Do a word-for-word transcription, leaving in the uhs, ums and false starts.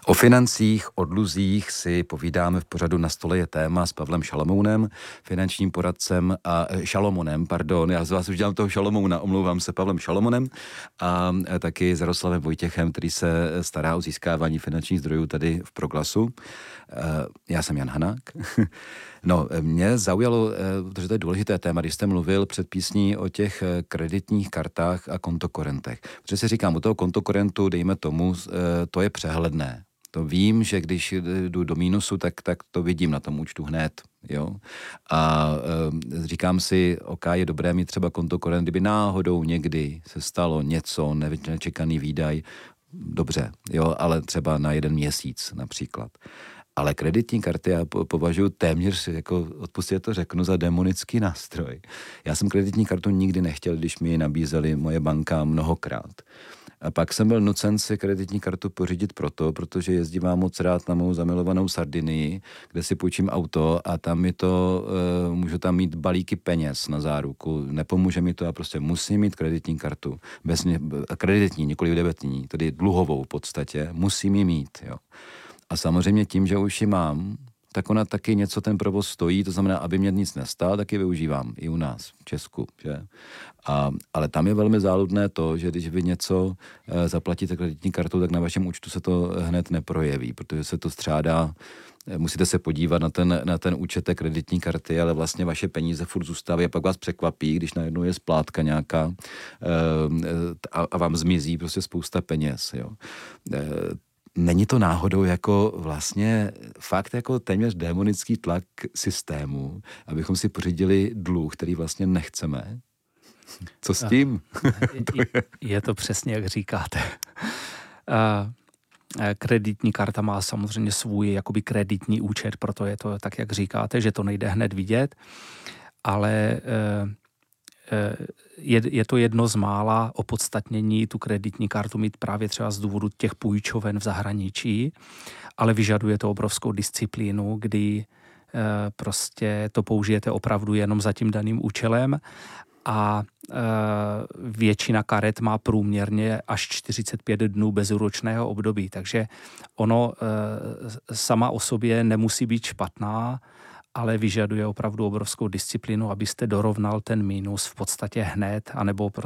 O financích, o dluzích si povídáme v pořadu Na stole je téma s Pavlem Šalomounem, finančním poradcem a Šalomonem, pardon, já z vás už dělám toho Šalomouna, omlouvám se, Pavlem Šalomonem a taky s Jaroslavem Vojtěchem, který se stará o získávání finančních zdrojů tady v Proglasu. Já jsem Jan Hanák. No, mě zaujalo, protože to je důležité téma, když jste mluvil před písní o těch kreditních kartách a kontokorentech. Protože si říkám, u toho kontokorentu, dejme tomu, to je přehledné. To vím, že když jdu do mínusu, tak, tak to vidím na tom účtu hned, jo. A e, říkám si, ok, je dobré mít třeba kontokorent, kdyby náhodou někdy se stalo něco, nečekaný výdaj, dobře, jo, ale třeba na jeden měsíc například. Ale kreditní karty já považuji téměř, jako odpustě to řeknu, za demonický nástroj. Já jsem kreditní kartu nikdy nechtěl, když mi ji nabízeli moje banka mnohokrát. A pak jsem byl nucen si kreditní kartu pořídit proto, protože jezdím moc rád na mou zamilovanou Sardinii, kde si půjčím auto a tam mi to, uh, můžu tam mít balíky peněz na záruku, nepomůže mi to a prostě musím mít kreditní kartu. Bez mě, kreditní, nikoli debetní, tedy dluhovou v podstatě, musím ji mít, jo. A samozřejmě tím, že už ji mám, tak ona taky něco ten provoz stojí, to znamená, aby mě nic nestal, tak ji využívám i u nás v Česku, že? A, ale tam je velmi záludné to, že když vy něco e, zaplatíte kreditní kartou, tak na vašem účtu se to hned neprojeví, protože se to střádá, e, musíte se podívat na ten, na ten účet té kreditní karty, ale vlastně vaše peníze furt zůstávají a pak vás překvapí, když najednou je splátka nějaká e, a, a vám zmizí prostě spousta peněz, jo. E, Není to náhodou jako vlastně fakt jako téměř démonický tlak systému, abychom si pořídili dluh, který vlastně nechceme? Co s tím? je, je. je to přesně, jak říkáte. Kreditní karta má samozřejmě svůj jakoby kreditní účet, proto je to tak, jak říkáte, že to nejde hned vidět, ale Je, je to jedno z mála opodstatnění tu kreditní kartu mít právě třeba z důvodu těch půjčoven v zahraničí, ale vyžaduje to obrovskou disciplínu, kdy e, prostě to použijete opravdu jenom za tím daným účelem a e, většina karet má průměrně až čtyřicet pět dnů bezúročného období, takže ono e, sama o sobě nemusí být špatná, ale vyžaduje opravdu obrovskou disciplínu, abyste dorovnal ten mínus v podstatě hned, anebo